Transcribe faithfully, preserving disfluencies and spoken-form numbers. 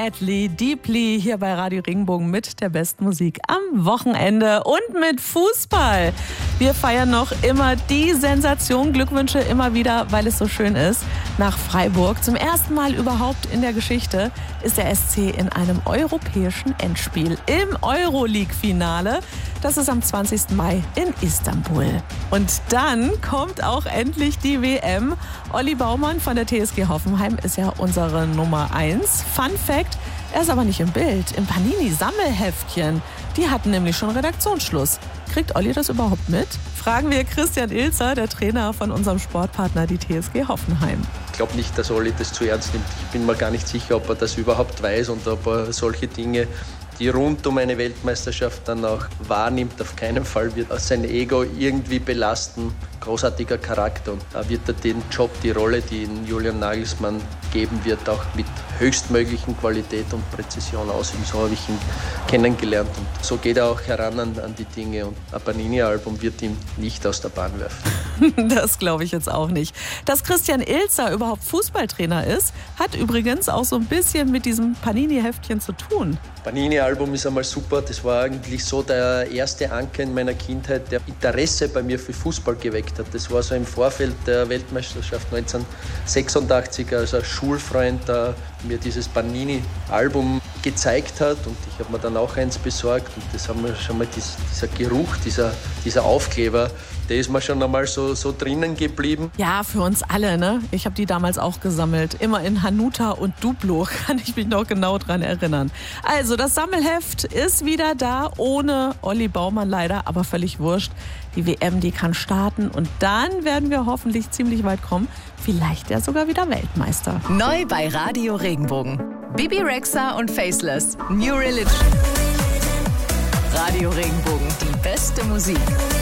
Medley Deeply hier bei Radio Regenbogen mit der besten Musik am Wochenende und mit Fußball. Wir feiern noch immer die Sensation. Glückwünsche immer wieder, weil es so schön ist. Nach Freiburg. Zum ersten Mal überhaupt in der Geschichte ist der S C in einem europäischen Endspiel im Euroleague-Finale. Das ist am zwanzigsten Mai in Istanbul. Und dann kommt auch endlich die W M. Olli Baumann von der T S G Hoffenheim ist ja unsere Nummer eins. Fun Fact, er ist aber nicht im Bild, im Panini-Sammelheftchen. Die hatten nämlich schon Redaktionsschluss. Kriegt Olli das überhaupt mit? Fragen wir Christian Ilzer, der Trainer von unserem Sportpartner, die T S G Hoffenheim. Ich glaube nicht, dass Olli das zu ernst nimmt. Ich bin mir gar nicht sicher, ob er das überhaupt weiß und ob er solche Dinge, die rund um eine Weltmeisterschaft dann auch wahrnimmt, auf keinen Fall wird sein Ego irgendwie belasten. Großartiger Charakter und da wird er den Job, die Rolle, die ihn Julian Nagelsmann geben wird, auch mit höchstmöglichen Qualität und Präzision ausüben. So habe ich ihn kennengelernt und so geht er auch heran an, an die Dinge und ein Panini-Album wird ihn nicht aus der Bahn werfen. Das glaube ich jetzt auch nicht. Dass Christian Ilzer überhaupt Fußballtrainer ist, hat übrigens auch so ein bisschen mit diesem Panini-Heftchen zu tun. Panini-Album ist einmal super. Das war eigentlich so der erste Anker in meiner Kindheit, der Interesse bei mir für Fußball geweckt hat. Das war so im Vorfeld der Weltmeisterschaft neunzehnhundertsechsundachtzig, als ein Schulfreund der mir dieses Panini-Album gezeigt hat und ich habe mir dann auch eins besorgt und das haben wir schon mal, dies, dieser Geruch, dieser, dieser Aufkleber, der ist mir schon einmal so, so drinnen geblieben. Ja, für uns alle, ne? Ich habe die damals auch gesammelt. Immer in Hanuta und Duplo, kann ich mich noch genau dran erinnern. Also, das Sammelheft ist wieder da, ohne Olli Baumann leider, aber völlig wurscht. Die W M, die kann starten und dann werden wir hoffentlich ziemlich weit kommen. Vielleicht ja sogar wieder Weltmeister. Neu bei Radio Regenbogen. Bibi Rexha und Faceless. New Religion. Radio Regenbogen, die beste Musik.